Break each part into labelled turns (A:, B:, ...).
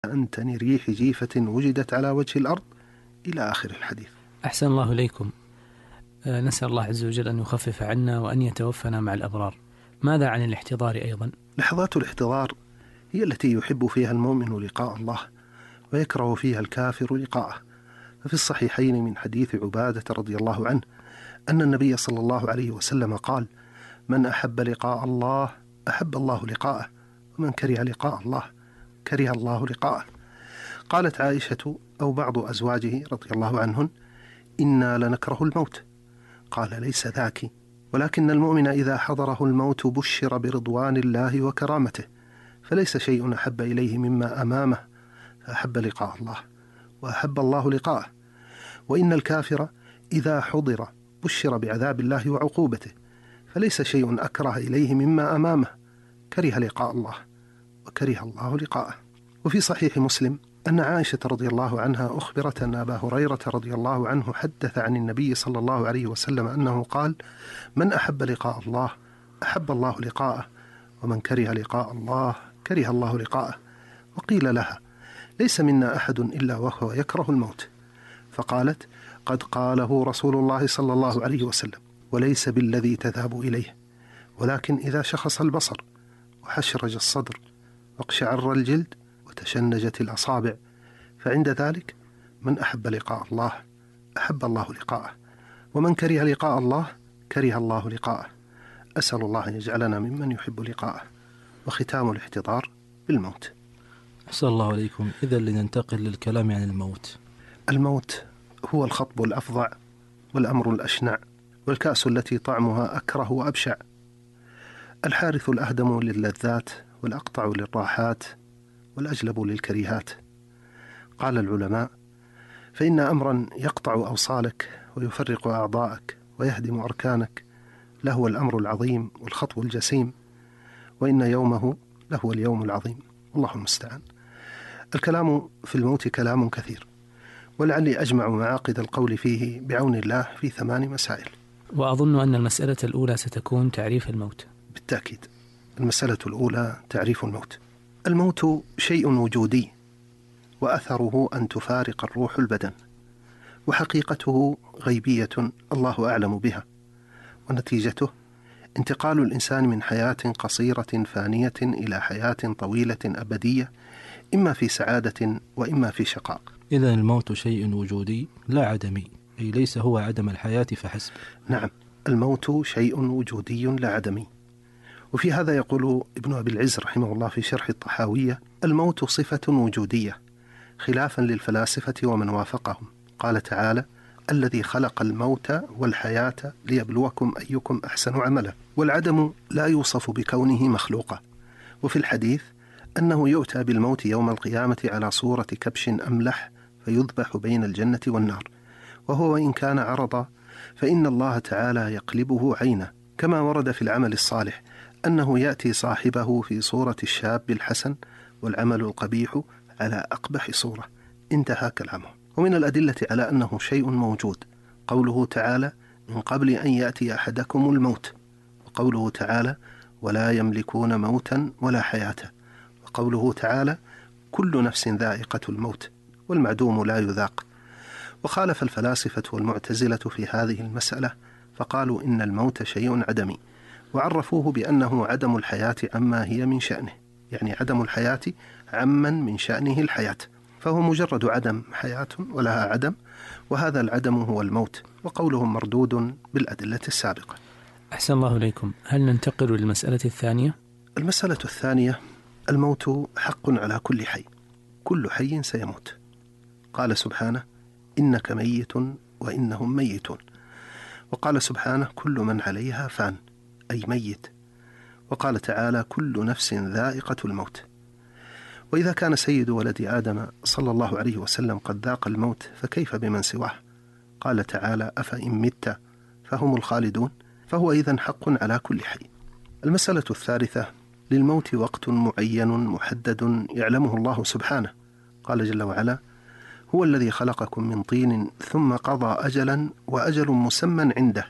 A: أنتن ريح جيفة وجدت على وجه الأرض إلى آخر الحديث.
B: أحسن الله إليكم. نسأل الله عز وجل أن يخفف عنا وأن يتوفنا مع الأبرار. ماذا عن الاحتضار أيضا؟
A: لحظات الاحتضار هي التي يحب فيها المؤمن لقاء الله ويكره فيها الكافر لقاءه. ففي الصحيحين من حديث عبادة رضي الله عنه أن النبي صلى الله عليه وسلم قال: من أحب لقاء الله أحب الله لقاءه، ومن كره لقاء الله كره الله لقاءه. قالت عائشة أو بعض أزواجه رضي الله عنهن: إنا لنكره الموت. قال: ليس ذاك، ولكن المؤمن إذا حضره الموت بشر برضوان الله وكرامته، فليس شيء أحب إليه مما أمامه، فأحب لقاء الله وأحب الله لقاءه. وإن الكافر إذا حضر بشر بعذاب الله وعقوبته، فليس شيء أكره إليه مما أمامه، كره لقاء الله وكره الله لقاءه. وفي صحيح مسلم أن عائشة رضي الله عنها أخبرت أن أبا هريرة رضي الله عنه حدث عن النبي صلى الله عليه وسلم أنه قال: من أحب لقاء الله أحب الله لقاءه، ومن كره لقاء الله كره الله لقاءه. وقيل لها: ليس منا أحد إلا وهو يكره الموت. فقالت: قد قاله رسول الله صلى الله عليه وسلم: وليس بالذي تذهب إليه، ولكن إذا شخص البصر وحشرج الصدر واقشعر الجلد وتشنجت الأصابع، فعند ذلك من أحب لقاء الله أحب الله لقاءه، ومن كره لقاء الله كره الله لقاءه. أسأل الله أن يجعلنا ممن يحب لقاءه. وختام الاحتضار بالموت.
C: أحسن الله عليكم. إذا لننتقل للكلام عن الموت.
A: الموت هو الخطب الأفظع والأمر الأشنع والكأس التي طعمها أكره وأبشع، الحارث الأهدم للذات والأقطع للراحات والأجلب للكريهات. قال العلماء: فإن أمرا يقطع أوصالك ويفرق أعضاءك ويهدم أركانك لهو الأمر العظيم والخطو الجسيم، وإن يومه لهو اليوم العظيم، والله المستعان. الكلام في الموت كلام كثير، ولعلي أجمع معاقد القول فيه بعون الله في 8 مسائل.
B: وأظن أن المسألة الأولى ستكون تعريف الموت.
A: بالتأكيد. المسألة الأولى تعريف الموت. الموت شيء وجودي، وأثره أن تفارق الروح البدن، وحقيقته غيبية الله أعلم بها، ونتيجته انتقال الإنسان من حياة قصيرة فانية إلى حياة طويلة أبدية، إما في سعادة وإما في شقاء.
C: إذا الموت شيء وجودي لا عدمي، أي ليس هو عدم الحياة فحسب.
A: نعم، الموت شيء وجودي لا عدمي. وفي هذا يقول ابن أبي العز رحمه الله في شرح الطحاوية: الموت صفة وجودية، خلافا للفلاسفة ومن وافقهم. قال تعالى: الذي خلق الموت والحياة ليبلوكم أيكم أحسن عملا. والعدم لا يوصف بكونه مخلوقا. وفي الحديث أنه يؤتى بالموت يوم القيامة على صورة كبش أملح فيذبح بين الجنة والنار، وهو إن كان عرضا فإن الله تعالى يقلبه عينه، كما ورد في العمل الصالح أنه يأتي صاحبه في صورة الشاب الحسن والعمل القبيح على أقبح صورة. انتهى كلامه. ومن الأدلة على أنه شيء موجود قوله تعالى: من قبل أن يأتي أحدكم الموت، وقوله تعالى: ولا يملكون موتا ولا حياة، وقوله تعالى: كل نفس ذائقة الموت والمعدوم لا يذاق. وخالف الفلاسفة والمعتزلة في هذه المسألة، فقالوا إن الموت شيء عدمي، وعرفوه بأنه عدم الحياة عما هي من شأنه، يعني عدم الحياة عمن من شأنه الحياة، فهو مجرد عدم حياة ولها عدم، وهذا العدم هو الموت، وقولهم مردود بالأدلة السابقة.
B: أحسن الله إليكم. هل ننتقل للمسألة الثانية؟
A: المسألة الثانية: الموت حق على كل حي، كل حي سيموت. قال سبحانه: إنك ميت وإنهم ميتون. وقال سبحانه: كل من عليها فان، أي ميت. وقال تعالى: كل نفس ذائقة الموت. وإذا كان سيد ولد آدم صلى الله عليه وسلم قد ذاق الموت، فكيف بمن سواه؟ قال تعالى: أفإن مت فهم الخالدون. فهو إذن حق على كل حي. المسألة الثالثة: للموت وقت معين محدد يعلمه الله سبحانه. قال جل وعلا: هو الذي خلقكم من طين ثم قضى أجلا وأجل مسمى عنده.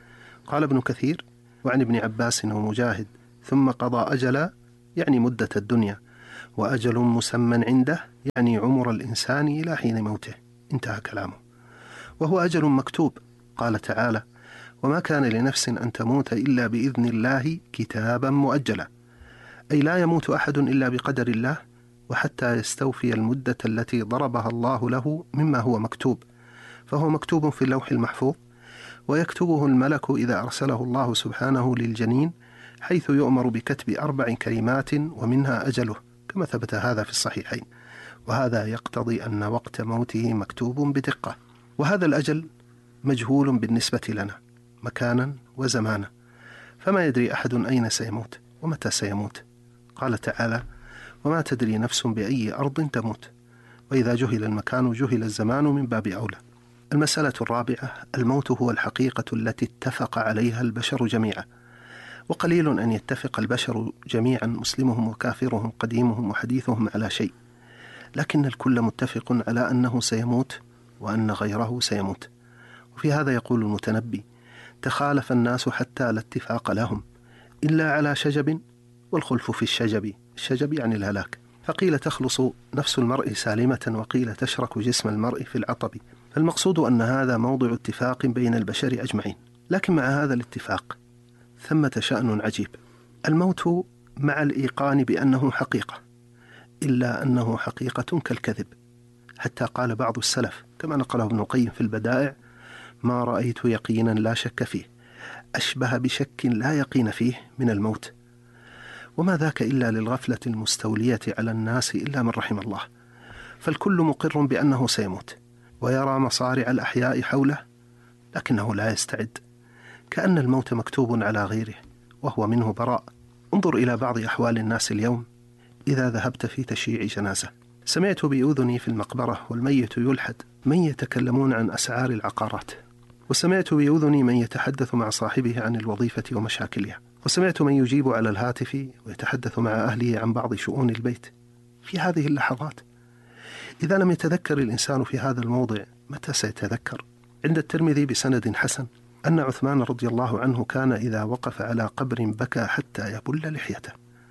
A: قال ابن كثير: وعن ابن عباس ومجاهد: ثم قضى أجلا يعني مدة الدنيا، وأجل مسمى عنده يعني عمر الإنسان إلى حين موته، انتهى كلامه، وهو أجل مكتوب. قال تعالى: وما كان لنفس أن تموت إلا بإذن الله كتابا مؤجلا، أي لا يموت أحد إلا بقدر الله، وحتى يستوفي المدة التي ضربها الله له مما هو مكتوب، فهو مكتوب في اللوح المحفوظ، ويكتبه الملك إذا أرسله الله سبحانه للجنين، حيث يؤمر بكتب 4 كلمات ومنها أجله، كما ثبت هذا في الصحيحين. وهذا يقتضي أن وقت موته مكتوب بدقة، وهذا الأجل مجهول بالنسبة لنا مكانا وزمانا، فما يدري أحد أين سيموت ومتى سيموت. قال تعالى: وما تدري نفس بأي أرض تموت، وإذا جهل المكان جهل الزمان من باب أولى. المسألة الرابعة: الموت هو الحقيقة التي اتفق عليها البشر جميعا، وقليل أن يتفق البشر جميعا مسلمهم وكافرهم قديمهم وحديثهم على شيء، لكن الكل متفق على أنه سيموت وأن غيره سيموت. وفي هذا يقول المتنبي: تخالف الناس حتى لا اتفاق لهم إلا على شجب، والخلف في الشجب يعني الهلاك، فقيل تخلص نفس المرء سالمة، وقيل تشرك جسم المرء في العطب. فالمقصود أن هذا موضع اتفاق بين البشر أجمعين، لكن مع هذا الاتفاق ثمة شأن عجيب: الموت مع الإيقان بأنه حقيقة، إلا أنه حقيقة كالكذب، حتى قال بعض السلف كما نقله ابن القيم في البدائع: ما رأيت يقينا لا شك فيه أشبه بشك لا يقين فيه من الموت، وما ذاك إلا للغفلة المستولية على الناس إلا من رحم الله، فالكل مقر بأنه سيموت ويرى مصارع الأحياء حوله، لكنه لا يستعد، كأن الموت مكتوب على غيره وهو منه براء. انظر إلى بعض أحوال الناس اليوم إذا ذهبت في تشييع جنازة. سمعت بأذني في المقبرة والميت يلحد من يتكلمون عن أسعار العقارات، وسمعت بأذني من يتحدث مع صاحبه عن الوظيفة ومشاكلها، وسمعت من يجيب على الهاتف ويتحدث مع أهله عن بعض شؤون البيت. في هذه اللحظات إذا لم يتذكر الإنسان في هذا الموضع متى سيتذكر؟ عند الترمذي بسند حسن أن عثمان رضي الله عنه كان إذا وقف على قبر بكى حتى يبل لحيته،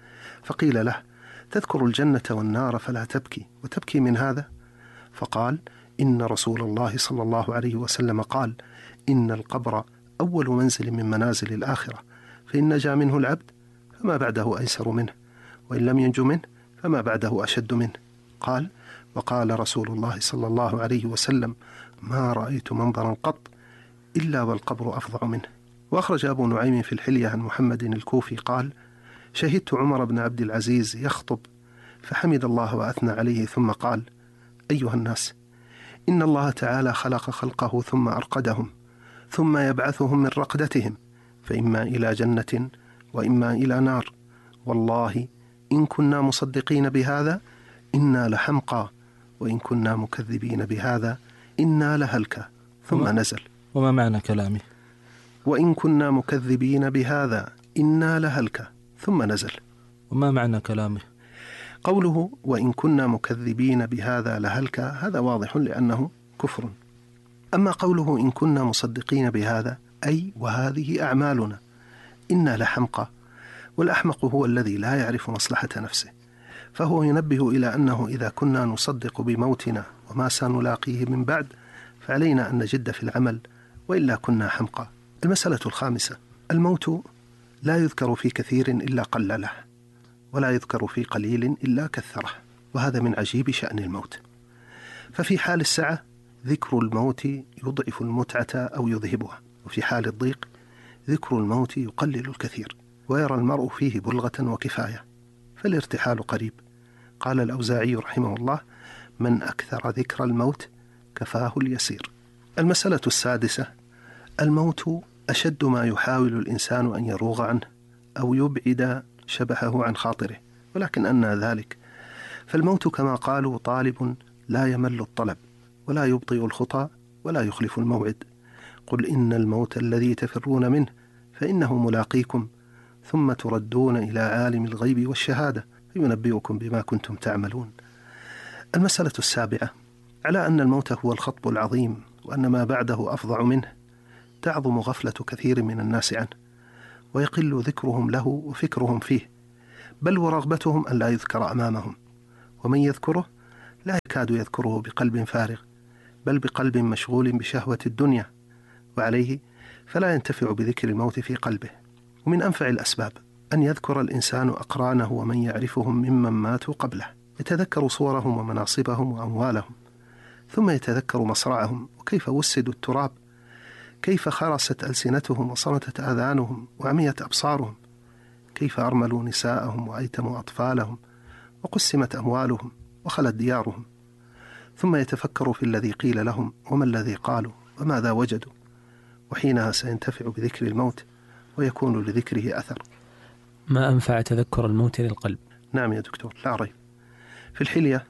A: فقيل له: تذكر الجنة والنار فلا تبكي، وتبكي من هذا؟ فقال: إن رسول الله صلى الله عليه وسلم قال: إن القبر أول منزل من منازل الآخرة، فإن نجا منه العبد فما بعده أيسر منه، وإن لم ينج منه فما بعده أشد منه. قال: وقال رسول الله صلى الله عليه وسلم: ما رأيت منظرا قط إلا والقبر أفظع منه. وأخرج أبو نعيم في الحلية عن محمد الكوفي قال: شهدت عمر بن عبد العزيز يخطب فحمد الله وأثنى عليه ثم قال: أيها الناس، إن الله تعالى خلق خلقه ثم أرقدهم، ثم يبعثهم من رقدتهم، فإما إلى جنة وإما إلى نار، والله إن كنا مصدقين بهذا إنا لحمقى، وإن كنا مكذبين بهذا إنا لهلكى. ثم نزل.
C: وما معنى كلامه؟
A: وإن كنا مكذبين بهذا إنا لهلكى. ثم نزل.
C: وما معنى كلامه؟
A: قوله وإن كنا مكذبين بهذا لهلكى هذا واضح لأنه كفر. أما قوله إن كنا مصدقين بهذا أي وهذه أعمالنا إنا لحمقى، والأحمق هو الذي لا يعرف مصلحة نفسه، فهو ينبه إلى أنه إذا كنا نصدق بموتنا وما سنلاقيه من بعد فعلينا أن نجد في العمل، وإلا كنا حمقى. المسألة الخامسة: الموت لا يذكر في كثير إلا قلله، ولا يذكر في قليل إلا كثره، وهذا من عجيب شأن الموت. ففي حال السعة ذكر الموت يضعف المتعة أو يذهبها، وفي حال الضيق ذكر الموت يقلل الكثير، ويرى المرء فيه بلغة وكفاية، فالارتحال قريب. قال الأوزاعي رحمه الله: من أكثر ذكر الموت كفاه اليسير. المسألة السادسة: الموت أشد ما يحاول الإنسان أن يروغ عنه أو يبعد شبحه عن خاطره، ولكن أن ذلك، فالموت كما قالوا طالب لا يمل الطلب، ولا يبطئ الخطى، ولا يخلف الموعد. قل إن الموت الذي تفرون منه فإنه ملاقيكم، ثم تردون إلى عالم الغيب والشهادة فينبئكم بما كنتم تعملون. المسألة السابعة: على أن الموت هو الخطب العظيم، وأن ما بعده أفظع منه، تعظم غفلة كثير من الناس عنه، ويقل ذكرهم له وفكرهم فيه، بل ورغبتهم أن لا يذكر أمامهم، ومن يذكره لا يكاد يذكره بقلب فارغ، بل بقلب مشغول بشهوة الدنيا، وعليه فلا ينتفع بذكر الموت في قلبه. ومن أنفع الأسباب أن يذكر الإنسان أقرانه ومن يعرفهم ممن ماتوا قبله، يتذكر صورهم ومناصبهم وأموالهم، ثم يتذكر مصرعهم وكيف وسدوا التراب، كيف خرست ألسنتهم وصمتت آذانهم وعميت أبصارهم، كيف أرملوا نساءهم وأيتموا أطفالهم وقسمت أموالهم وخلت ديارهم، ثم يتفكر في الذي قيل لهم وما الذي قالوا وماذا وجدوا، وحينها سينتفع بذكر الموت ويكون لذكره أثر.
B: ما أنفع تذكر الموت للقلب؟
A: نعم يا دكتور، لا ريب. في الحلية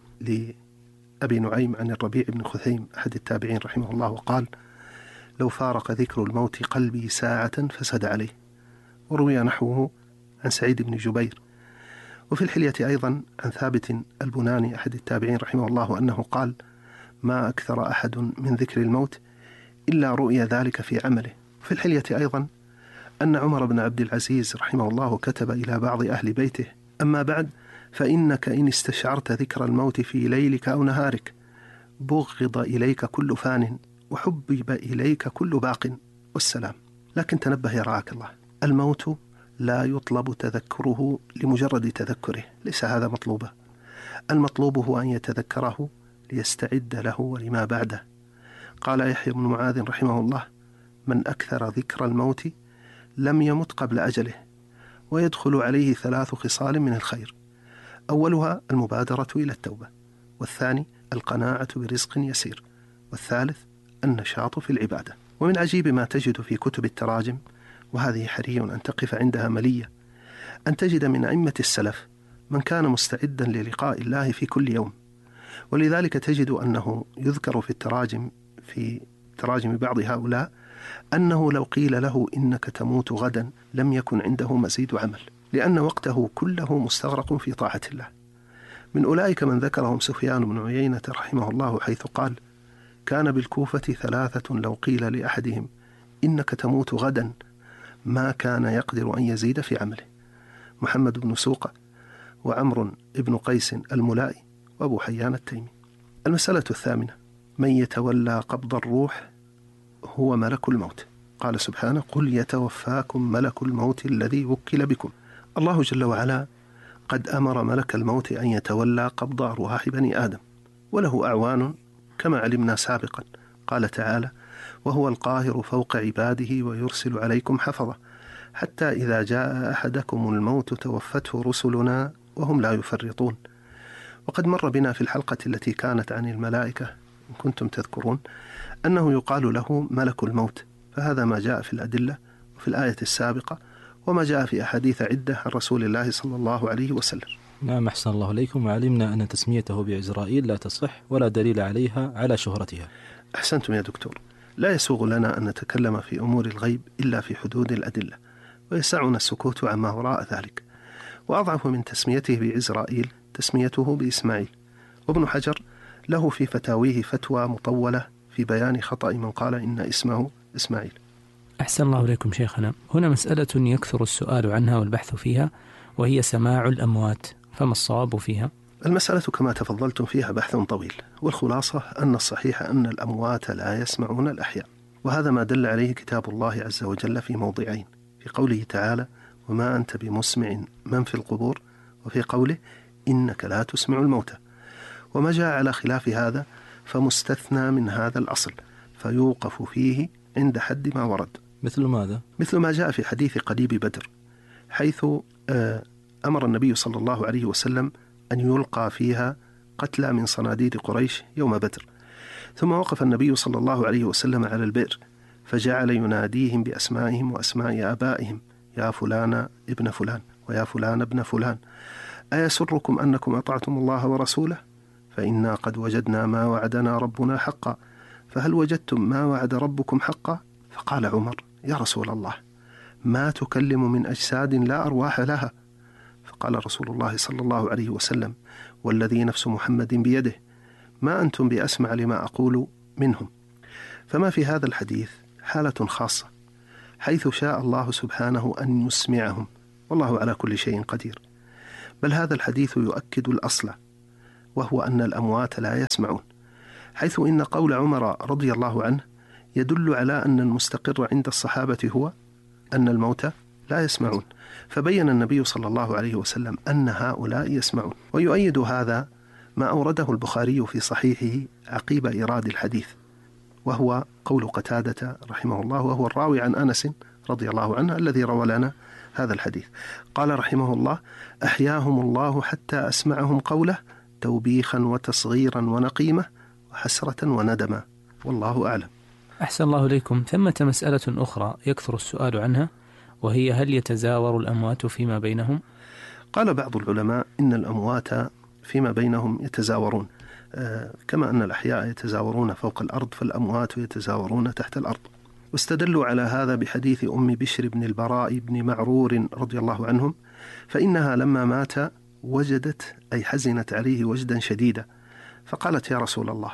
A: لأبي نعيم عن الربيع بن خثيم أحد التابعين رحمه الله وقال: لو فارق ذكر الموت قلبي ساعة فسد عليه. وروي نحوه عن سعيد بن جبير. وفي الحلية أيضا عن ثابت البناني أحد التابعين رحمه الله أنه قال: ما أكثر أحد من ذكر الموت إلا رؤي ذلك في عمله. وفي الحلية أيضا أن عمر بن عبد العزيز رحمه الله كتب إلى بعض أهل بيته: أما بعد، فإنك إن استشعرت ذكر الموت في ليلك أو نهارك بغض إليك كل فان وحبب إليك كل باق والسلام. لكن تنبه يرعاك الله، الموت لا يطلب تذكره لمجرد تذكره، ليس هذا مطلوبه. المطلوب هو أن يتذكره ليستعد له ولما بعده. قال يحيى بن معاذ رحمه الله: من أكثر ذكر الموت لم يمت قبل أجله، ويدخل عليه 3 خصال من الخير: أولها المبادرة إلى التوبة، والثاني القناعة برزق يسير، والثالث النشاط في العبادة. ومن عجيب ما تجد في كتب التراجم، وهذه حري أن تقف عندها ملية، أن تجد من أئمة السلف من كان مستعدا للقاء الله في كل يوم. ولذلك تجد أنه يذكر في تراجم بعض هؤلاء أنه لو قيل له إنك تموت غدا لم يكن عنده مزيد عمل، لأن وقته كله مستغرق في طاعة الله. من أولئك من ذكرهم سفيان بن عيينة رحمه الله، حيث قال: كان بالكوفة 3 لو قيل لأحدهم إنك تموت غدا ما كان يقدر أن يزيد في عمله: محمد بن سوقة، وعمر بن قيس الملائي، وأبو حيان التيمي. المسألة 8: من يتولى قبض الروح هو ملك الموت. قال سبحانه: قل يتوفاكم ملك الموت الذي وكل بكم. الله جل وعلا قد أمر ملك الموت أن يتولى قبض أرواح بني آدم، وله أعوان كما علمنا سابقا. قال تعالى: وهو القاهر فوق عباده ويرسل عليكم حفظة حتى إذا جاء أحدكم الموت توفته رسلنا وهم لا يفرطون. وقد مر بنا في الحلقة التي كانت عن الملائكة إن كنتم تذكرون أنه يقال له ملك الموت، فهذا ما جاء في الأدلة وفي الآية السابقة، وما جاء في أحاديث عدة عن رسول الله صلى الله عليه وسلم.
C: نعم، أحسن الله إليكم. وعلمنا أن تسميته بعزرائيل لا تصح ولا دليل عليها على شهرتها.
A: أحسنتم يا دكتور. لا يسوغ لنا أن نتكلم في أمور الغيب إلا في حدود الأدلة، ويسعنا السكوت عما وراء ذلك. وأضعف من تسميته بعزرائيل تسميته بإسماعيل. وابن حجر له في فتاويه فتوى مطولة في بيان خطأ من قال إن اسمه إسماعيل.
B: أحسن الله إليكم شيخنا. هنا مسألة يكثر السؤال عنها والبحث فيها، وهي سماع الأموات، فما الصواب فيها؟
A: المسألة كما تفضلتم فيها بحث طويل، والخلاصة أن الصحيح أن الأموات لا يسمعون الأحياء، وهذا ما دل عليه كتاب الله عز وجل في موضعين: في قوله تعالى: وما أنت بمسمع من في القبور، وفي قوله: إنك لا تسمع الموتى. وما جاء على خلاف هذا فمستثنى من هذا الأصل، فيوقف فيه عند حد ما ورد.
C: مثل ماذا؟
A: مثل ما جاء في حديث قليب بدر، حيث أمر النبي صلى الله عليه وسلم أن يلقى فيها قتلى من صناديد قريش يوم بدر، ثم وقف النبي صلى الله عليه وسلم على البئر فجعل يناديهم بأسمائهم وأسماء آبائهم: يا فلان ابن فلان، ويا فلان ابن فلان، أيسركم أنكم أطعتم الله ورسوله؟ فإنا قد وجدنا ما وعدنا ربنا حقا، فهل وجدتم ما وعد ربكم حقا؟ فقال عمر: يا رسول الله، ما تكلم من أجساد لا أرواح لها. فقال رسول الله صلى الله عليه وسلم: والذي نفس محمد بيده ما أنتم بأسمع لما أقول منهم. فما في هذا الحديث حالة خاصة، حيث شاء الله سبحانه أن يسمعهم، والله على كل شيء قدير. بل هذا الحديث يؤكد الأصل وهو أن الأموات لا يسمعون، حيث إن قول عمر رضي الله عنه يدل على أن المستقر عند الصحابة هو أن الموتى لا يسمعون، فبين النبي صلى الله عليه وسلم أن هؤلاء يسمعون. ويؤيد هذا ما أورده البخاري في صحيحه عقيب إيراد الحديث، وهو قول قتادة رحمه الله، وهو الراوي عن أنس رضي الله عنه الذي روى لنا هذا الحديث. قال رحمه الله: أحياهم الله حتى أسمعهم قوله توبيخا وتصغيرا ونقيمة وحسرة وندما، والله أعلم.
B: أحسن الله إليكم. ثمة مسألة أخرى يكثر السؤال عنها، وهي هل يتزاور الأموات فيما بينهم؟
A: قال بعض العلماء إن الأموات فيما بينهم يتزاورون، كما أن الأحياء يتزاورون فوق الأرض، فالأموات يتزاورون تحت الأرض. واستدلوا على هذا بحديث أم بشر بن البراء بن معرور رضي الله عنهم، فإنها لما مات وجدت أي حزنت عليه وجدا شديدا، فقالت: يا رسول الله،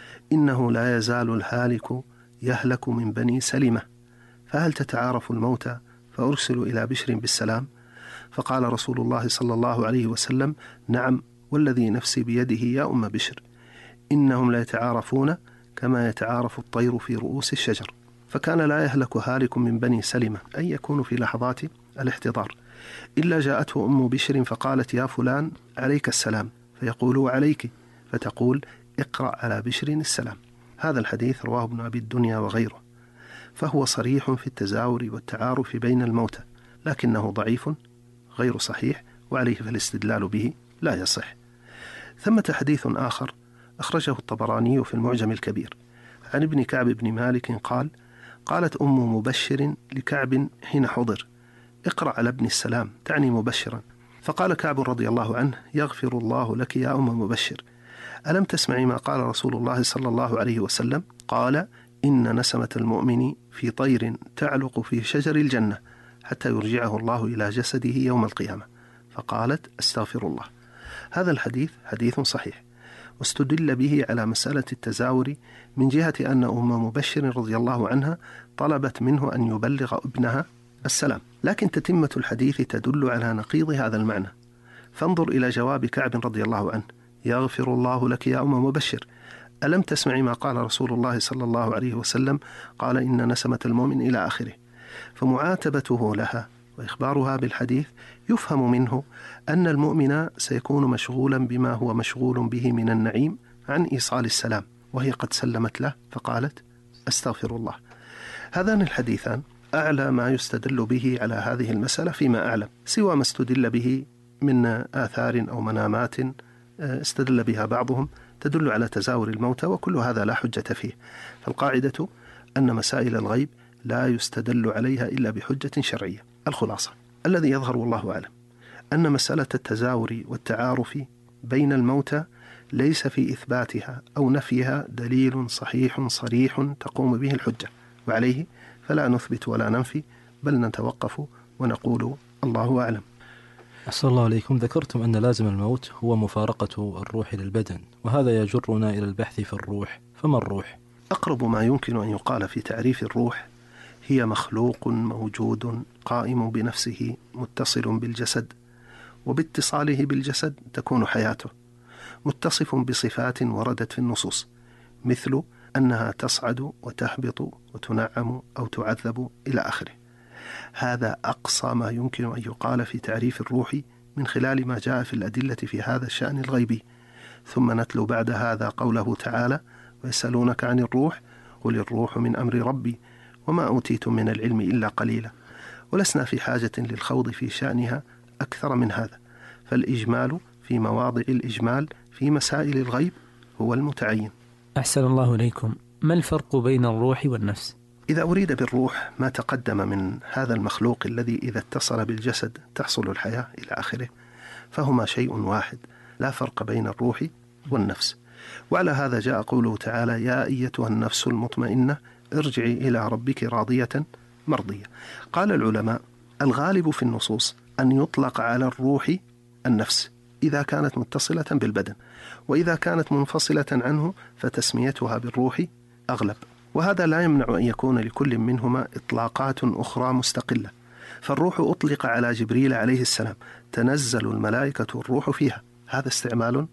A: إنه لا يزال الهالك يهلك من بني سلمة، فهل تتعارف الموتى فأرسل إلى بشر بالسلام؟ فقال رسول الله صلى الله عليه وسلم: نعم، والذي نفسي بيده يا أم بشر، إنهم لا يتعارفون كما يتعارف الطير في رؤوس الشجر. فكان لا يهلك هالك من بني سلمة، أي يكون في لحظات الاحتضار، إلا جاءته أم بشر فقالت: يا فلان عليك السلام، فيقول: وعليك، فتقول: اقرأ على بشر السلام. هذا الحديث رواه ابن أبي الدنيا وغيره، فهو صريح في التزاور والتعارف بين الموتى، لكنه ضعيف غير صحيح، وعليه فالاستدلال به لا يصح. ثمة حديث آخر أخرجه الطبراني في المعجم الكبير عن ابن كعب بن مالك قال: قالت أم مبشر لكعب حين حضر: اقرأ على ابن السلام، تعني مبشرا. فقال كعب رضي الله عنه: يغفر الله لك يا أم مبشر، ألم تسمعي ما قال رسول الله صلى الله عليه وسلم؟ قال: إن نسمة المؤمن في طير تعلق في شجر الجنة حتى يرجعه الله إلى جسده يوم القيامة. فقالت: أستغفر الله. هذا الحديث حديث صحيح، واستدل به على مسألة التزاور من جهة أن أم مبشر رضي الله عنها طلبت منه أن يبلغ ابنها السلام، لكن تتمة الحديث تدل على نقيض هذا المعنى. فانظر إلى جواب كعب رضي الله عنه: يغفر الله لك يا أم مبشر، ألم تسمعي ما قال رسول الله صلى الله عليه وسلم؟ قال: إن نسمة المؤمن إلى آخره. فمعاتبته لها وإخبارها بالحديث يفهم منه أن المؤمن سيكون مشغولا بما هو مشغول به من النعيم عن إيصال السلام، وهي قد سلمت له فقالت: أستغفر الله. هذان الحديثان أعلى ما يستدل به على هذه المسألة فيما أعلم، سوى ما استدل به من آثار أو منامات استدل بها بعضهم تدل على تزاور الموتى، وكل هذا لا حجة فيه. فالقاعدة أن مسائل الغيب لا يستدل عليها إلا بحجة شرعية. الخلاصة الذي يظهر والله أعلم أن مسألة التزاور والتعارف بين الموتى ليس في إثباتها أو نفيها دليل صحيح صريح تقوم به الحجة، وعليه فلا نثبت ولا ننفي، بل نتوقف ونقول الله أعلم.
C: أحسن الله عليكم. ذكرتم أن لازم الموت هو مفارقة الروح للبدن، وهذا يجرنا إلى البحث في الروح. فما الروح؟
A: أقرب ما يمكن أن يقال في تعريف الروح: هي مخلوق موجود قائم بنفسه متصل بالجسد، وباتصاله بالجسد تكون حياته، متصف بصفات وردت في النصوص، مثل أنها تصعد وتهبط وتنعم أو تعذب إلى آخره. هذا أقصى ما يمكن أن يقال في تعريف الروح من خلال ما جاء في الأدلة في هذا الشأن الغيبي. ثم نتلو بعد هذا قوله تعالى: ويسألونك عن الروح قل الروح من أمر ربي وما أوتيتم من العلم إلا قليلا. ولسنا في حاجة للخوض في شأنها أكثر من هذا، فالإجمال في مواضع الإجمال في مسائل الغيب هو المتعين.
B: أحسن الله إليكم. ما الفرق بين الروح والنفس؟
A: إذا أريد بالروح ما تقدم من هذا المخلوق الذي إذا اتصل بالجسد تحصل الحياة إلى آخره، فهما شيء واحد، لا فرق بين الروح والنفس. وعلى هذا جاء قوله تعالى: يا أيتها النفس المطمئنة ارجعي إلى ربك راضية مرضية. قال العلماء: الغالب في النصوص أن يطلق على الروح النفس إذا كانت متصلة بالبدن، وإذا كانت منفصلة عنه فتسميتها بالروح أغلب. وهذا لا يمنع أن يكون لكل منهما إطلاقات أخرى مستقلة. فالروح أطلق على جبريل عليه السلام: تنزل الملائكة الروح فيها، هذا استعمال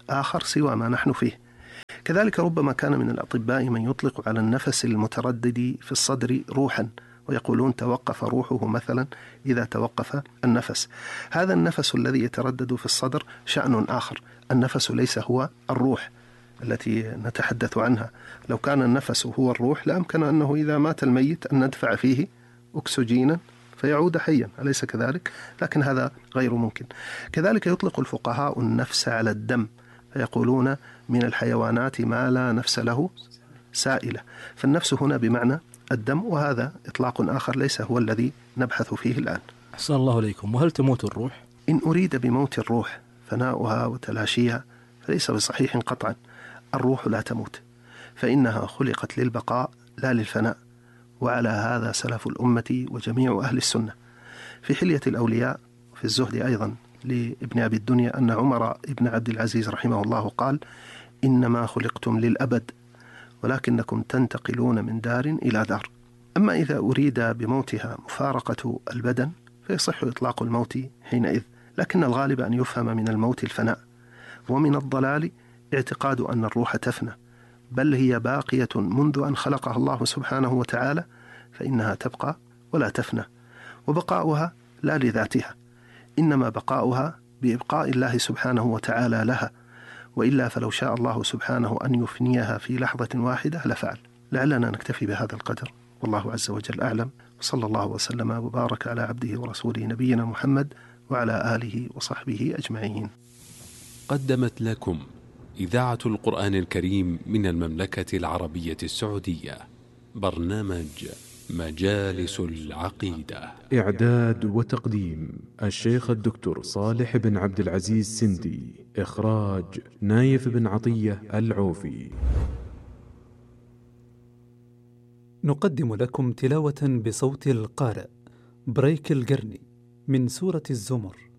A: آخر سوى ما نحن فيه. كذلك ربما كان من الأطباء من يطلق على النفس المتردد في الصدر روحا، ويقولون توقف روحه مثلا إذا توقف النفس. هذا النفس الذي يتردد في الصدر شأن آخر، النفس ليس هو الروح التي نتحدث عنها. لو كان النفس هو الروح لأمكن أنه إذا مات الميت أن ندفع فيه أكسجينا فيعود حيا، أليس كذلك؟ لكن هذا غير ممكن. كذلك يطلق الفقهاء النفس على الدم، فيقولون من الحيوانات ما لا نفس له سائلة، فالنفس هنا بمعنى الدم، وهذا إطلاق آخر ليس هو الذي نبحث فيه الآن.
C: أحسن الله إليكم. وهل تموت الروح؟
A: إن أريد بموت الروح فناؤها وتلاشيها فليس بصحيح قطعا. الروح لا تموت، فإنها خلقت للبقاء لا للفناء، وعلى هذا سلف الأمة وجميع أهل السنة. في حلية الأولياء في الزهد أيضا لابن أبي الدنيا أن عمر بن عبد العزيز رحمه الله قال: إنما خلقتم للأبد ولكنكم تنتقلون من دار إلى دار. أما إذا أريد بموتها مفارقة البدن فيصح إطلاق الموت حينئذ، لكن الغالب أن يفهم من الموت الفناء. ومن الضلال اعتقاد أن الروح تفنى، بل هي باقية منذ أن خلقها الله سبحانه وتعالى، فإنها تبقى ولا تفنى، وبقاؤها لا لذاتها، إنما بقاؤها بإبقاء الله سبحانه وتعالى لها، وإلا فلو شاء الله سبحانه أن يفنيها في لحظة واحدة لفعل. لعلنا نكتفي بهذا القدر، والله عز وجل أعلم، وصلى الله وسلم وبارك على عبده ورسوله نبينا محمد وعلى آله وصحبه أجمعين.
D: قدمت لكم إذاعة القرآن الكريم من المملكة العربية السعودية برنامج مجالس العقيدة.
E: إعداد وتقديم الشيخ الدكتور صالح بن عبد العزيز سندي. إخراج نايف بن عطية العوفي.
F: نقدم لكم تلاوة بصوت القارئ بريك القرني من سورة الزمر.